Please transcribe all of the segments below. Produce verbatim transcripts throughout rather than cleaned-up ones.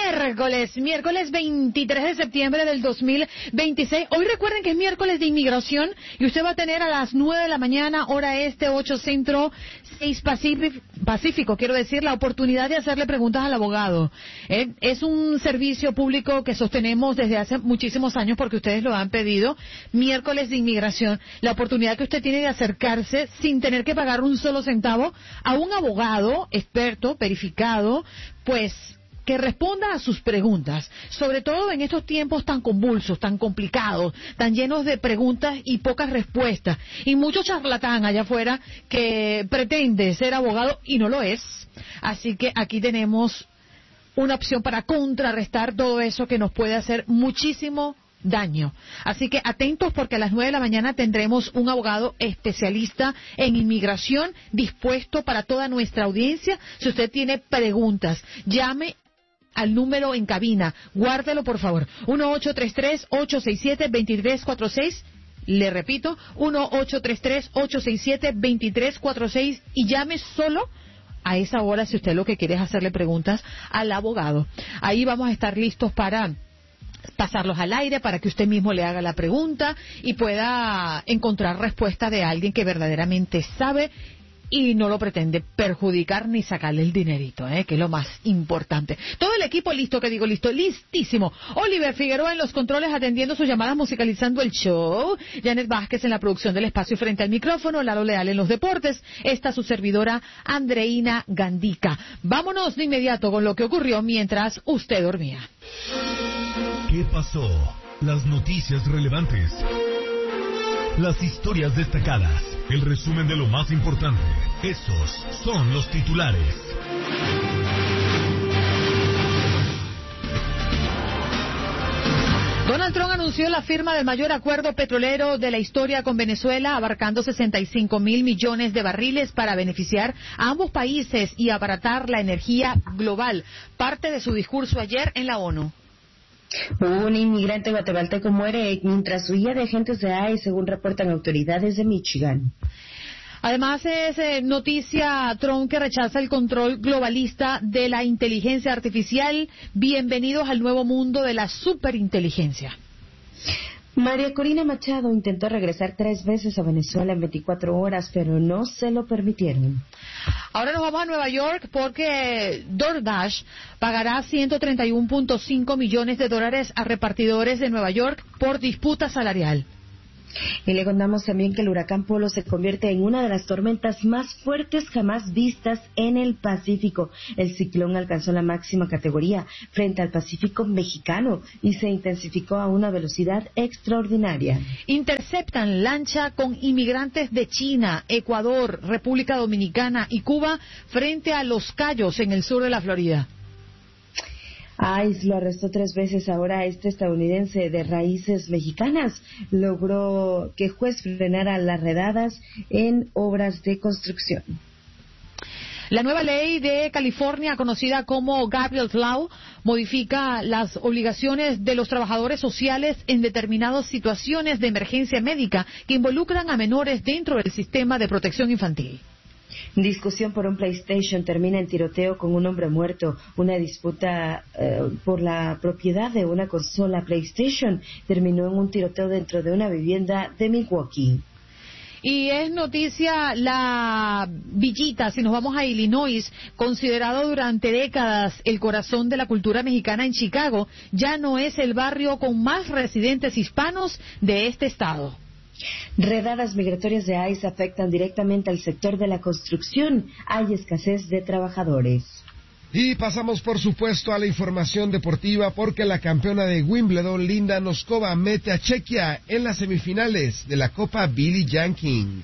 miércoles, miércoles veintitrés de septiembre del dos mil veintiséis. Hoy recuerden que es miércoles de inmigración y usted va a tener a las nueve de la mañana, hora este, ocho centro, seis pacífico, quiero decir, la oportunidad de hacerle preguntas al abogado. ¿Eh? Es un servicio público que sostenemos desde hace muchísimos años porque ustedes lo han pedido. Miércoles de inmigración, la oportunidad que usted tiene de acercarse sin tener que pagar un solo centavo a un abogado experto, verificado, pues que responda a sus preguntas, sobre todo en estos tiempos tan convulsos, tan complicados, tan llenos de preguntas y pocas respuestas, y mucho charlatán allá afuera que pretende ser abogado y no lo es. Así que aquí tenemos una opción para contrarrestar todo eso que nos puede hacer muchísimo daño. Así que atentos porque a las nueve de la mañana tendremos un abogado especialista en inmigración dispuesto para toda nuestra audiencia. Si usted tiene preguntas, llame al número en cabina, guárdelo por favor, uno ocho tres tres, ocho seis siete, dos tres cuatro seis, le repito, uno ocho tres tres, ocho seis siete, dos tres cuatro seis, y llame solo a esa hora si usted lo que quiere es hacerle preguntas al abogado. Ahí vamos a estar listos para pasarlos al aire para que usted mismo le haga la pregunta y pueda encontrar respuesta de alguien que verdaderamente sabe y no lo pretende perjudicar ni sacarle el dinerito, ¿eh? Que es lo más importante. Todo el equipo listo, que digo listo, listísimo. Oliver Figueroa en los controles atendiendo sus llamadas, musicalizando el show. Janet Vázquez en la producción del espacio frente al micrófono. Lalo Leal en los deportes. Esta su servidora, Andreina Gandica. Vámonos de inmediato con lo que ocurrió mientras usted dormía. ¿Qué pasó? Las noticias relevantes. Las historias destacadas. El resumen de lo más importante. Esos son los titulares. Donald Trump anunció la firma del mayor acuerdo petrolero de la historia con Venezuela, abarcando sesenta y cinco mil millones de barriles para beneficiar a ambos países y abaratar la energía global. Parte de su discurso ayer en la ONU. Un inmigrante guatemalteco muere mientras huía de agentes de I C E, según reportan autoridades de Michigan. Además es eh, noticia Trump que rechaza el control globalista de la inteligencia artificial. Bienvenidos al nuevo mundo de la superinteligencia. María Corina Machado intentó regresar tres veces a Venezuela en veinticuatro horas, pero no se lo permitieron. Ahora nos vamos a Nueva York porque DoorDash pagará ciento treinta y uno punto cinco millones de dólares a repartidores de Nueva York por disputa salarial. Y le contamos también que el huracán Polo se convierte en una de las tormentas más fuertes jamás vistas en el Pacífico. El ciclón alcanzó la máxima categoría frente al Pacífico mexicano y se intensificó a una velocidad extraordinaria. Interceptan lancha con inmigrantes de China, Ecuador, República Dominicana y Cuba frente a Los Cayos en el sur de la Florida. I C E lo arrestó tres veces. Ahora este estadounidense de raíces mexicanas logró que el juez frenara las redadas en obras de construcción. La nueva ley de California, conocida como Gabriel's Law, modifica las obligaciones de los trabajadores sociales en determinadas situaciones de emergencia médica que involucran a menores dentro del sistema de protección infantil. Discusión por un PlayStation termina en tiroteo con un hombre muerto. Una disputa eh, por la propiedad de una consola PlayStation terminó en un tiroteo dentro de una vivienda de Milwaukee. Y es noticia la Villita, si nos vamos a Illinois, considerado durante décadas el corazón de la cultura mexicana en Chicago, ya no es el barrio con más residentes hispanos de este estado. Redadas migratorias de I C E afectan directamente al sector de la construcción. Hay escasez de trabajadores. Y pasamos, por supuesto, a la información deportiva porque la campeona de Wimbledon, Linda Noskova, mete a Chequia en las semifinales de la Copa Billie Jean King.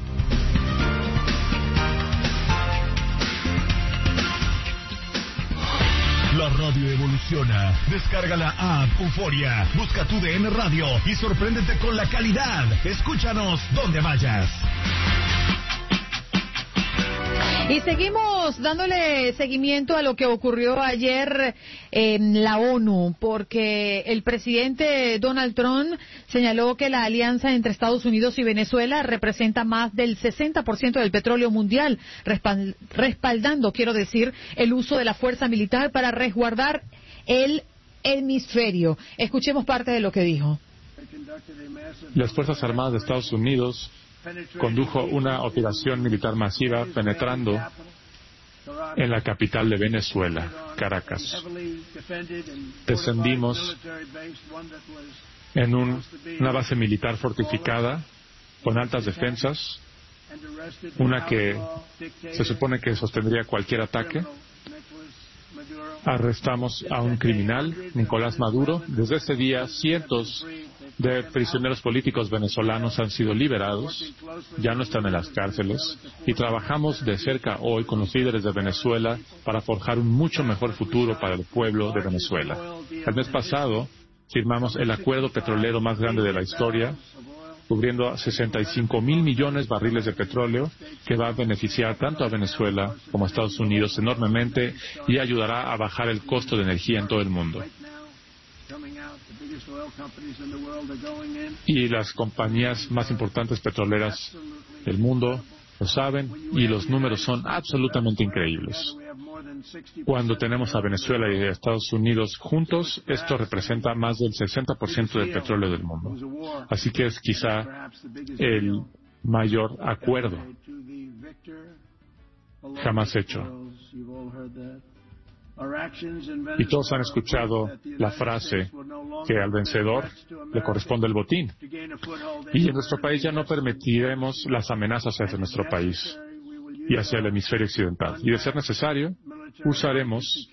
La radio evoluciona. Descarga la app Euforia. Busca tu D N Radio y sorpréndete con la calidad. Escúchanos donde vayas. Y seguimos dándole seguimiento a lo que ocurrió ayer en la ONU, porque el presidente Donald Trump señaló que la alianza entre Estados Unidos y Venezuela representa más del sesenta por ciento del petróleo mundial, respaldando, quiero decir, el uso de la fuerza militar para resguardar el hemisferio. Escuchemos parte de lo que dijo. Las Fuerzas Armadas de Estados Unidos condujo una operación militar masiva penetrando en la capital de Venezuela, Caracas. Descendimos en un, una base militar fortificada con altas defensas, una que se supone que sostendría cualquier ataque. Arrestamos a un criminal, Nicolás Maduro. Desde ese día, cientos de prisioneros políticos venezolanos han sido liberados, ya no están en las cárceles, y trabajamos de cerca hoy con los líderes de Venezuela para forjar un mucho mejor futuro para el pueblo de Venezuela. El mes pasado firmamos el acuerdo petrolero más grande de la historia, cubriendo sesenta y cinco mil millones de barriles de petróleo, que va a beneficiar tanto a Venezuela como a Estados Unidos enormemente y ayudará a bajar el costo de energía en todo el mundo. Y las compañías más importantes petroleras del mundo lo saben, y los números son absolutamente increíbles. Cuando tenemos a Venezuela y a Estados Unidos juntos, esto representa más del sesenta por ciento del petróleo del mundo. Así que es quizá el mayor acuerdo jamás hecho. Y todos han escuchado la frase que al vencedor le corresponde el botín. Y en nuestro país ya no permitiremos las amenazas hacia nuestro país y hacia el hemisferio occidental. Y de ser necesario, usaremos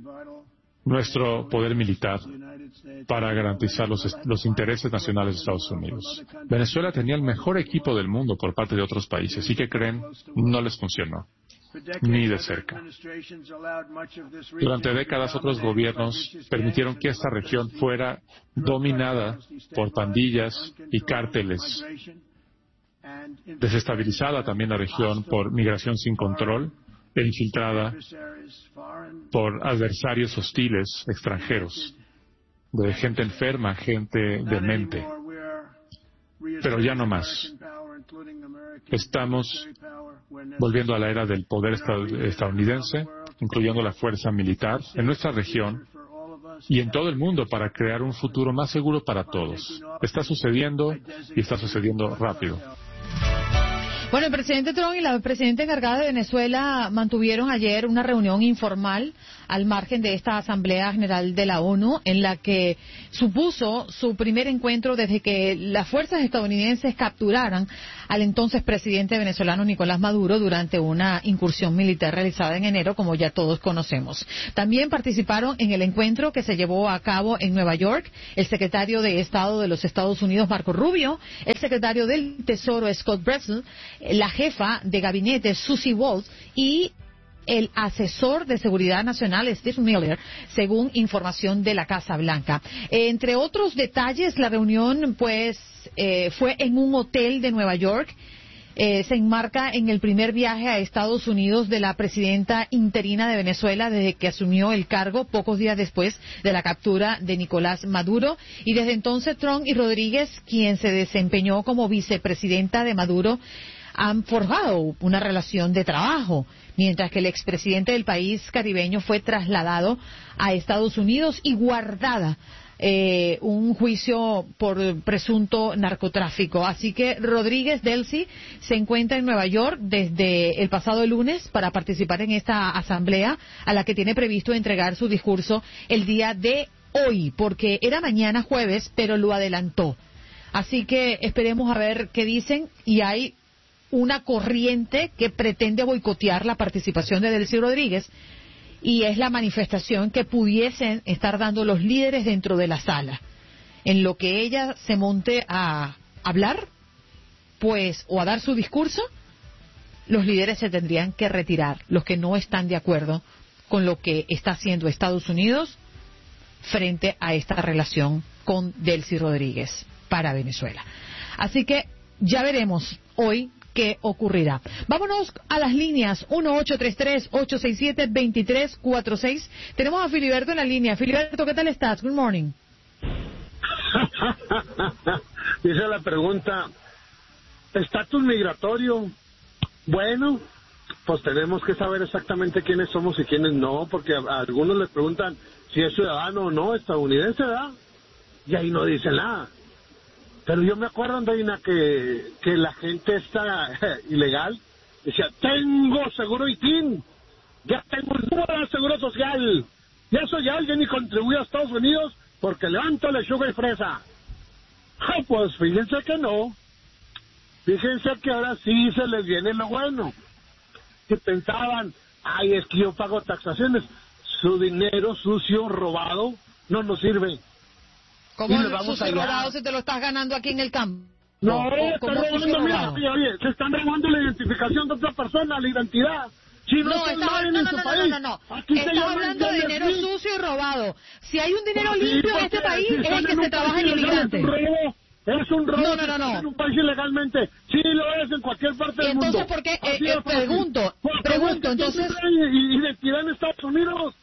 nuestro poder militar para garantizar los, los intereses nacionales de Estados Unidos. Venezuela tenía el mejor equipo del mundo por parte de otros países. ¿Y qué creen? No les funcionó. Ni de cerca. Durante décadas otros gobiernos permitieron que esta región fuera dominada por pandillas y cárteles, desestabilizada también la región por migración sin control e infiltrada por adversarios hostiles extranjeros, de gente enferma, gente demente. Pero ya no más. Estamos volviendo a la era del poder estadounidense, incluyendo la fuerza militar, en nuestra región y en todo el mundo para crear un futuro más seguro para todos. Está sucediendo y está sucediendo rápido. Bueno, el presidente Trump y la presidenta encargada de Venezuela mantuvieron ayer una reunión informal al margen de esta Asamblea General de la ONU, en la que supuso su primer encuentro desde que las fuerzas estadounidenses capturaran al entonces presidente venezolano Nicolás Maduro durante una incursión militar realizada en enero, como ya todos conocemos. También participaron en el encuentro que se llevó a cabo en Nueva York el secretario de Estado de los Estados Unidos, Marco Rubio, el secretario del Tesoro, Scott Bessent, la jefa de gabinete, Susie Wolf, y el asesor de seguridad nacional, Steve Miller, según información de la Casa Blanca. Eh, entre otros detalles, la reunión pues eh, fue en un hotel de Nueva York. Eh, se enmarca en el primer viaje a Estados Unidos de la presidenta interina de Venezuela desde que asumió el cargo pocos días después de la captura de Nicolás Maduro. Y desde entonces Trump y Rodríguez, quien se desempeñó como vicepresidenta de Maduro, han forjado una relación de trabajo, mientras que el expresidente del país caribeño fue trasladado a Estados Unidos y guardada eh, un juicio por presunto narcotráfico. Así que Rodríguez Delcy se encuentra en Nueva York desde el pasado lunes para participar en esta asamblea a la que tiene previsto entregar su discurso el día de hoy, porque era mañana jueves, pero lo adelantó. Así que esperemos a ver qué dicen, y hay una corriente que pretende boicotear la participación de Delcy Rodríguez, y es la manifestación que pudiesen estar dando los líderes dentro de la sala. En lo que ella se monte a hablar, pues, o a dar su discurso, los líderes se tendrían que retirar, los que no están de acuerdo con lo que está haciendo Estados Unidos frente a esta relación con Delcy Rodríguez para Venezuela. Así que ya veremos hoy qué ocurrirá. Vámonos a las líneas uno ocho tres tres, ocho seis siete, dos tres cuatro seis. Tenemos a Filiberto en la línea. Filiberto, ¿qué tal estás? Good morning. Dice la pregunta, estatus migratorio. Bueno, pues tenemos que saber exactamente quiénes somos y quiénes no, porque a, a algunos les preguntan si es ciudadano o no, estadounidense, ¿verdad? Y ahí no dice nada. Pero yo me acuerdo, Andreina, que, que la gente esta ilegal decía, tengo seguro I T I N, ya tengo el número de seguro social, ya soy alguien y contribuyo a Estados Unidos porque levanto lechuga y fresa. Ah, pues fíjense que no. Fíjense que ahora sí se les viene lo bueno. Que pensaban, ay, es que yo pago taxaciones. Su dinero sucio, robado, no nos sirve. ¿Cómo sucio robado si te lo estás ganando aquí en el campo? No, están robando, mira, oye, oye, se están robando la identificación de otra persona, la identidad. Si no, no, está, no, no, no, no, no, no, no, no. Estás hablando de dinero sucio y robado. Si hay un dinero sí, limpio en este país, si es el que se trabaja en inmigrante. Es un robo. No, no, no, no. En un país ilegalmente. Sí, lo es en cualquier parte del mundo. Entonces, ¿por qué? Eh, eh, pregunto, pregunto, entonces. Identidad en Estados Unidos.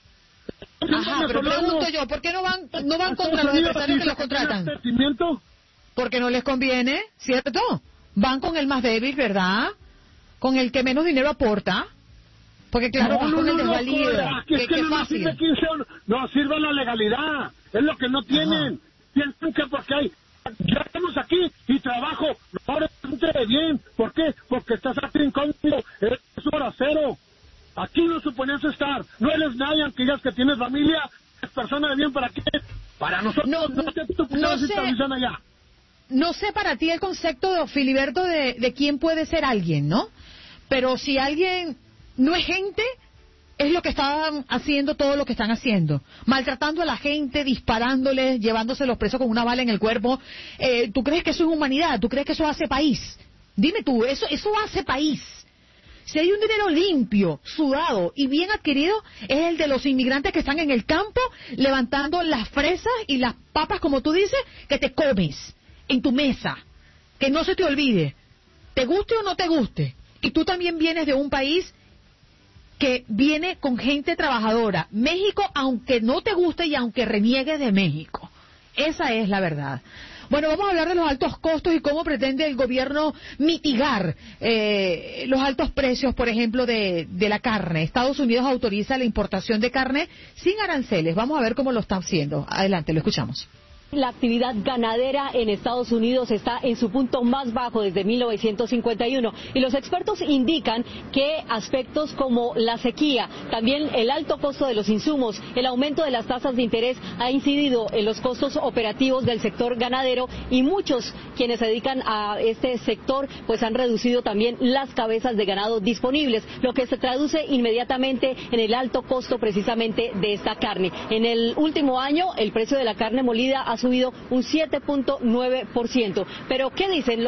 Ajá, pero pregunto yo, ¿por qué no van, no van contra los empresarios que los contratan? Porque no les conviene, ¿cierto? Van con el más débil, ¿verdad? Con el que menos dinero aporta. Porque claro, no, van no, con no, el desvalido. No, que, que, que que no, fácil. Sirve quince, no sirve la legalidad. Es lo que no tienen. Ajá. Piensan que porque hay... Ya estamos aquí y trabajo. Ahora de bien. ¿Por qué? Porque estás aquí incógnito. Es hora cero. Aquí no suponías estar. No eres nadie, aunque digas que tienes familia. Es persona de bien. ¿Para qué? Para nosotros. No, no, no, sé, allá. no sé para ti el concepto de Filiberto de, de quién puede ser alguien, ¿no? Pero si alguien no es gente, es lo que están haciendo todo lo que están haciendo. Maltratando a la gente, disparándoles, llevándoselos presos con una bala en el cuerpo. Eh, ¿Tú crees que eso es humanidad? ¿Tú crees que eso hace país? Dime tú, eso, eso hace país. Si hay un dinero limpio, sudado y bien adquirido, es el de los inmigrantes que están en el campo levantando las fresas y las papas, como tú dices, que te comes en tu mesa. Que no se te olvide, te guste o no te guste. Y tú también vienes de un país que viene con gente trabajadora. México, aunque no te guste y aunque reniegues de México. Esa es la verdad. Bueno, vamos a hablar de los altos costos y cómo pretende el gobierno mitigar eh, los altos precios, por ejemplo, de, de la carne. Estados Unidos autoriza la importación de carne sin aranceles. Vamos a ver cómo lo está haciendo. Adelante, lo escuchamos. La actividad ganadera en Estados Unidos está en su punto más bajo desde mil novecientos cincuenta y uno y los expertos indican que aspectos como la sequía, también el alto costo de los insumos, el aumento de las tasas de interés ha incidido en los costos operativos del sector ganadero y muchos quienes se dedican a este sector pues han reducido también las cabezas de ganado disponibles, lo que se traduce inmediatamente en el alto costo precisamente de esta carne. En el último año el precio de la carne molida ha subido un siete punto nueve por ciento. Pero ¿qué dicen los